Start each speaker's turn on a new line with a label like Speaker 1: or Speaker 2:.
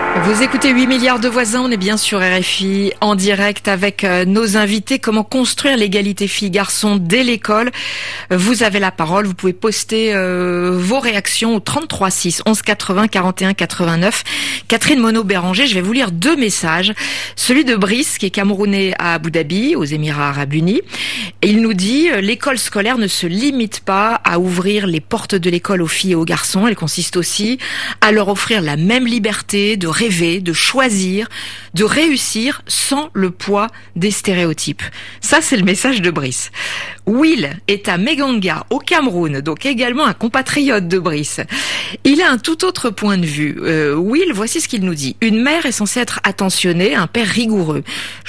Speaker 1: Vous écoutez 8 milliards de voisins, on est bien sur RFI en direct avec nos invités. Comment construire l'égalité filles-garçons dès l'école? Vous avez la parole, vous pouvez poster vos réactions au 33 6 11 80 41 89. Catherine Monod-Béranger, je vais vous lire deux messages. Celui de Brice, qui est camerounais à Abu Dhabi, aux Émirats Arabes Unis. Et il nous dit, l'école scolaire ne se limite pas à ouvrir les portes de l'école aux filles et aux garçons. Elle consiste aussi à leur offrir la même liberté de rêver, de choisir, de réussir sans le poids des stéréotypes. Ça, c'est le message de Brice. Will est à Meganga, au Cameroun, donc également un compatriote de Brice. Il a un tout autre point de vue. Will, voici ce qu'il nous dit. Une mère est censée être attentionnée, un père rigoureux.